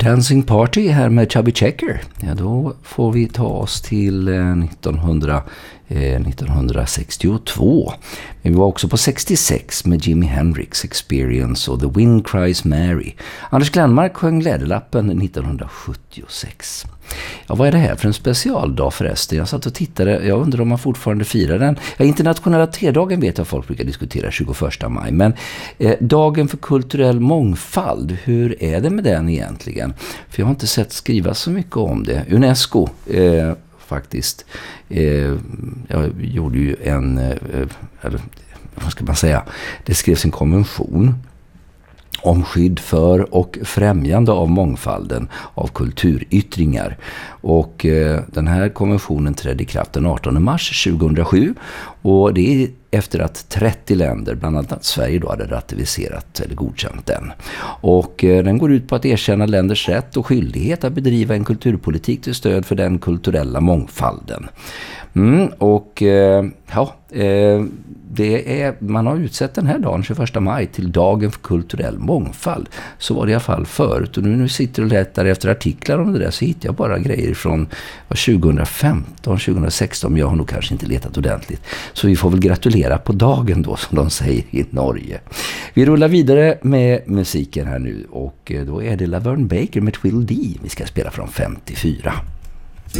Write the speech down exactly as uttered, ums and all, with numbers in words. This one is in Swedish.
Dancing Party här med Chubby Checker. Ja, då får vi ta oss till eh, nittonhundra, eh, nittonhundrasextiotvå. Men vi var också på sextiosex med Jimi Hendrix Experience och The Wind Cries Mary. Anders Glenmark sjöng Läderlappen nittonhundrasjuttiosex. Ja, vad är det här för en specialdag förresten? Jag satt och tittade, jag undrar om man fortfarande firar den. Ja, internationella tedagen vet jag att folk brukar diskutera tjugoförsta maj, men eh, dagen för kulturell mångfald, hur är det med den egentligen? För jag har inte sett skriva så mycket om det. UNESCO eh, faktiskt, eh, jag gjorde ju en, eh, eller, vad ska man säga, det skrevs en konvention om skydd för och främjande av mångfalden av kulturyttringar. Och eh, den här konventionen trädde i kraft den artonde mars tjugohundrasju, och det är efter att trettio länder, bland annat Sverige, då hade ratificerat eller godkänt den. Och eh, den går ut på att erkänna länders rätt och skyldighet att bedriva en kulturpolitik till stöd för den kulturella mångfalden. Mm, och eh, ja, eh, det är, man har utsett den här dagen, tjugoförsta maj, till dagen för kulturell mångfald. Så var det i alla fall förut. Och nu, nu sitter och letar efter artiklar om det där, så hittar jag bara grejer från tjugofemton, tjugosexton, men jag har nog kanske inte letat ordentligt. Så vi får väl gratulera på dagen då, som de säger i Norge. Vi rullar vidare med musiken här nu, och då är det Laverne Baker med Twiddle Dee vi ska spela från femtiofyra.